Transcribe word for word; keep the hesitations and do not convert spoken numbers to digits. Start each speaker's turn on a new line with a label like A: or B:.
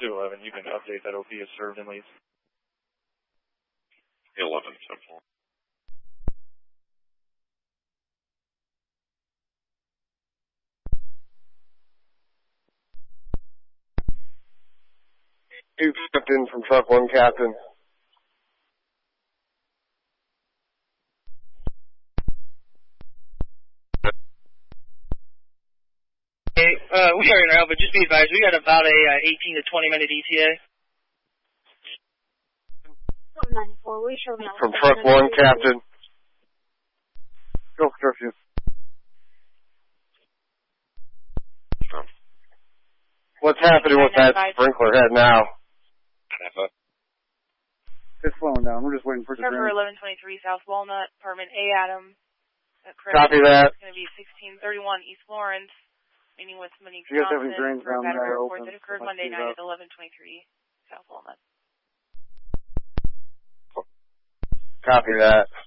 A: two eleven, you can update that O P is served and leaves.
B: eleven, ten four.
C: Two Captain from Truck one, Captain.
D: Hey, uh, we are in our but just be advised, we got about a uh, eighteen to twenty minute E T A.
C: From Truck one, Captain. Go, curfew. What's happening with that sprinkler head now?
E: It's slowing down. We're just waiting for the
F: Trevor
E: drain.
F: eleven twenty-three South Walnut, apartment A, Adam.
C: Copy that.
F: It's going to be sixteen thirty-one East Lawrence, meeting with Monique
E: Do you guys have any
F: Johnson
E: drains
F: for a
E: down
F: matter
E: there
F: report
E: open?
F: that occurred
E: Let's
F: Monday
E: see
F: night
E: that.
F: at eleven twenty-three South Walnut.
C: Copy that.